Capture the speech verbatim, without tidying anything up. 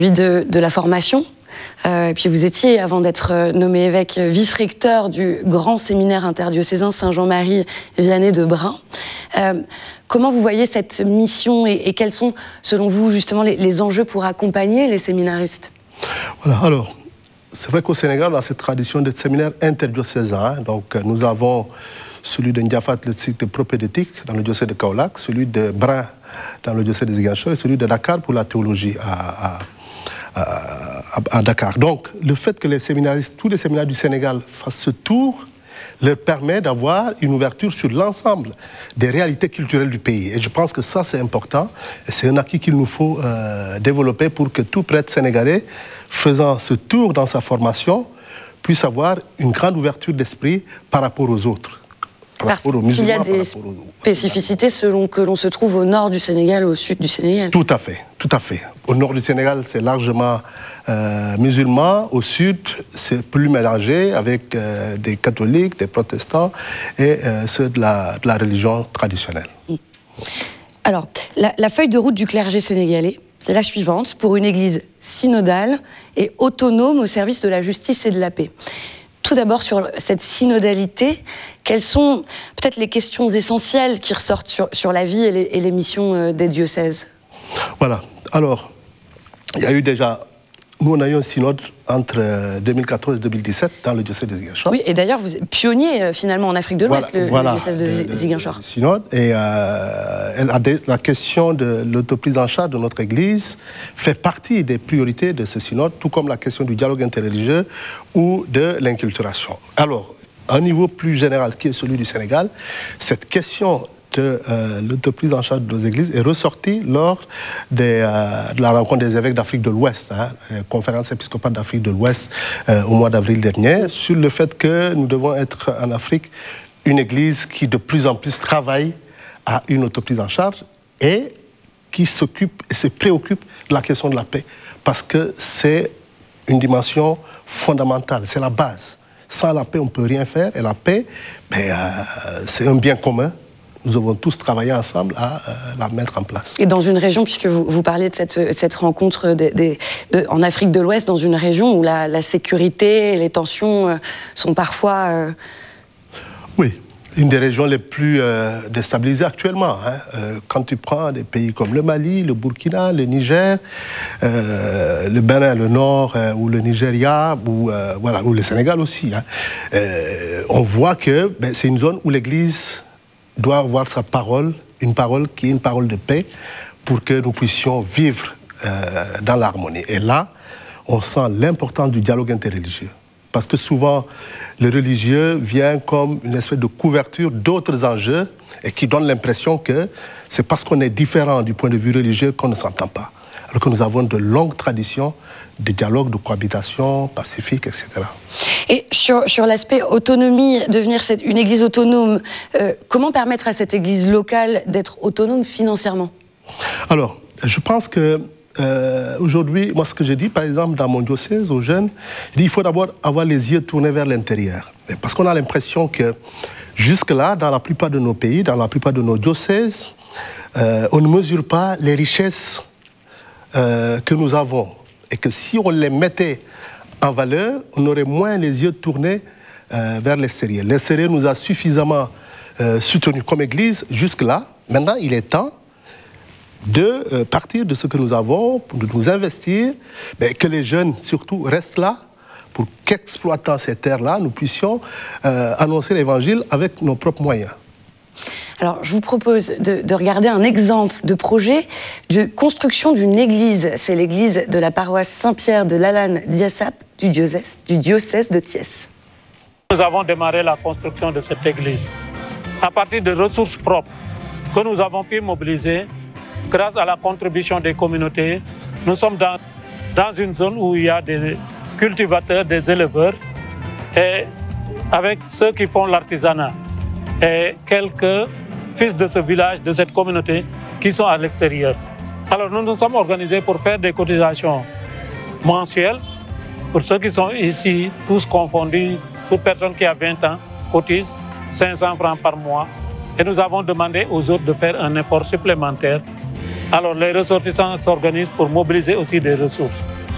de, de la formation. Euh, et puis vous étiez, avant d'être nommé évêque, vice-recteur du grand séminaire interdiocésain Saint-Jean-Marie Vianney de Brin. Euh, comment vous voyez cette mission et, et quels sont, selon vous, justement, les, les enjeux pour accompagner les séminaristes? Voilà, alors, c'est vrai qu'au Sénégal, on a cette tradition de séminaire interdiocésain. Hein, donc, nous avons celui de Ndiafat, le cycle de propédétique dans le diocèse de Kaolack, celui de Brin dans le diocèse de Ziguinchor et celui de Dakar pour la théologie à, à À, à Dakar. Donc, le fait que les séminaristes, tous les séminaires du Sénégal fassent ce tour leur permet d'avoir une ouverture sur l'ensemble des réalités culturelles du pays. Et je pense que ça, c'est important. Et c'est un acquis qu'il nous faut euh, développer pour que tout prêtre sénégalais, faisant ce tour dans sa formation, puisse avoir une grande ouverture d'esprit par rapport aux autres. Parce qu'il y a des spécificités selon que l'on se trouve au nord du Sénégal ou au sud du Sénégal. Tout à fait, tout à fait. Au nord du Sénégal, c'est largement euh, musulman. Au sud, c'est plus mélangé avec euh, des catholiques, des protestants et euh, ceux de la, de la religion traditionnelle. Alors, la, la feuille de route du clergé sénégalais, c'est la suivante, pour une église synodale et autonome au service de la justice et de la paix. Tout d'abord, sur cette synodalité, quelles sont peut-être les questions essentielles qui ressortent sur, sur la vie et les, et les missions des diocèses? Voilà. Alors, il y a eu déjà... Nous, on a eu un synode entre deux mille quatorze et deux mille dix-sept dans le diocèse de Ziguinchor. Oui, et d'ailleurs, vous êtes pionnier finalement en Afrique de l'Ouest, voilà, le, voilà, le diocèse de, de Ziguinchor. Le synode. Et euh, la question de l'autoprise en charge de notre Église fait partie des priorités de ce synode, tout comme la question du dialogue interreligieux ou de l'inculturation. Alors, à un niveau plus général, qui est celui du Sénégal, cette question de euh, l'autoprise en charge de nos églises est ressortie lors des, euh, de la rencontre des évêques d'Afrique de l'Ouest, hein, la conférence épiscopale d'Afrique de l'Ouest euh, au mois d'avril dernier, sur le fait que nous devons être en Afrique une église qui de plus en plus travaille à une autoprise en charge et qui s'occupe et se préoccupe de la question de la paix, parce que c'est une dimension fondamentale, c'est la base. Sans la paix, on ne peut rien faire, et la paix, ben, euh, c'est un bien commun. Nous avons tous travaillé ensemble à euh, la mettre en place. Et dans une région, puisque vous, vous parlez de cette, cette rencontre des, des, de, en Afrique de l'Ouest, dans une région où la, la sécurité et les tensions euh, sont parfois... Euh... Oui, une des régions les plus euh, déstabilisées actuellement. Hein. Euh, quand tu prends des pays comme le Mali, le Burkina, le Niger, euh, le Bénin, le Nord, euh, ou le Nigeria, ou, euh, voilà, ou le Sénégal aussi, hein. euh, on voit que ben, c'est une zone où l'Église doit avoir sa parole, une parole qui est une parole de paix, pour que nous puissions vivre euh, dans l'harmonie. Et là, on sent l'importance du dialogue interreligieux. Parce que souvent, le religieux vient comme une espèce de couverture d'autres enjeux et qui donne l'impression que c'est parce qu'on est différent du point de vue religieux qu'on ne s'entend pas. Alors que nous avons de longues traditions de dialogue, de cohabitation pacifique, et cetera. Et sur, sur l'aspect autonomie, devenir cette, une église autonome, euh, comment permettre à cette église locale d'être autonome financièrement? Alors, je pense que euh, aujourd'hui, moi ce que je dis, par exemple, dans mon diocèse, aux jeunes, je dis il faut d'abord avoir les yeux tournés vers l'intérieur. Parce qu'on a l'impression que jusque-là, dans la plupart de nos pays, dans la plupart de nos diocèses, euh, on ne mesure pas les richesses euh, que nous avons. Et que si on les mettait en valeur, on aurait moins les yeux tournés euh, vers l'extérieur. L'extérieur nous a suffisamment euh, soutenus comme Église jusque-là. Maintenant, il est temps de euh, partir de ce que nous avons, de nous investir, mais que les jeunes surtout restent là pour qu'exploitant ces terres-là, nous puissions euh, annoncer l'Évangile avec nos propres moyens. Alors, je vous propose de, de regarder un exemple de projet de construction d'une église. C'est l'église de la paroisse Saint-Pierre de Lalane Diassap du diocèse, du diocèse de Thiès. Nous avons démarré la construction de cette église à partir de ressources propres que nous avons pu mobiliser grâce à la contribution des communautés. Nous sommes dans, dans une zone où il y a des cultivateurs, des éleveurs, et avec ceux qui font l'artisanat et quelques fils de ce village, de cette communauté, qui sont à l'extérieur. Alors nous nous sommes organisés pour faire des cotisations mensuelles. Pour ceux qui sont ici, tous confondus, toute personne qui a vingt ans cotise cinq cents francs par mois. Et nous avons demandé aux autres de faire un effort supplémentaire Alors les ressortissants s'organisent pour mobiliser aussi des ressources.